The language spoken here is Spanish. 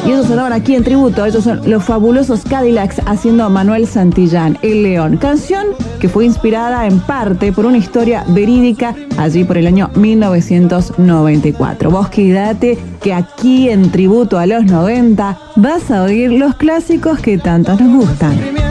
Y ellos sonaban aquí en tributo. Ellos son los Fabulosos Cadillacs haciendo a Manuel Santillán, El León. Canción que fue inspirada en parte por una historia verídica allí por el año 1994. Vos quédate que aquí en tributo a los 90 vas a oír los clásicos que tanto nos gustan.